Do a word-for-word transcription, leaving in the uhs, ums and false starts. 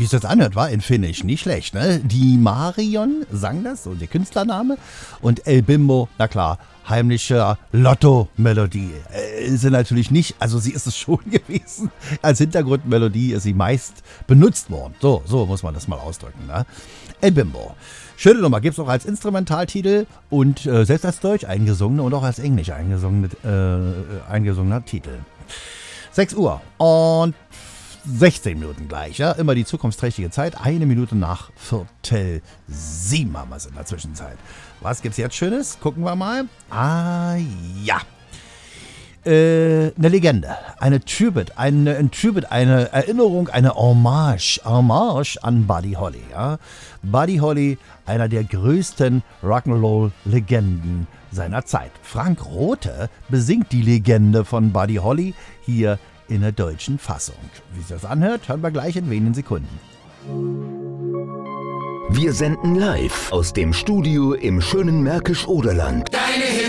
Wie es das anhört, war in Finnisch nicht schlecht, ne? Die Marion sang das, so der Künstlername. Und El Bimbo, na klar, heimliche Lotto-Melodie. Äh, ist sie natürlich nicht, also sie ist es schon gewesen. Als Hintergrundmelodie ist sie meist benutzt worden. So, so muss man das mal ausdrücken, ne? El Bimbo. Schöne Nummer, gibt es auch als Instrumentaltitel und äh, selbst als Deutsch eingesungene und auch als Englisch eingesungene, äh, eingesungener Titel. sechs Uhr und sechzehn Minuten gleich, ja, immer die zukunftsträchtige Zeit. Eine Minute nach Viertel sieben haben wir es in der Zwischenzeit. Was gibt's jetzt Schönes? Gucken wir mal. Ah, ja. Äh, eine Legende, eine Tribute, eine, ein Tribute, eine Erinnerung, eine Hommage, Hommage an Buddy Holly, ja. Buddy Holly, einer der größten Rock'n'Roll-Legenden seiner Zeit. Frank Rothe besingt die Legende von Buddy Holly hier in der deutschen Fassung. Wie sich das anhört, hören wir gleich in wenigen Sekunden. Wir senden live aus dem Studio im schönen Märkisch-Oderland. Deine Hits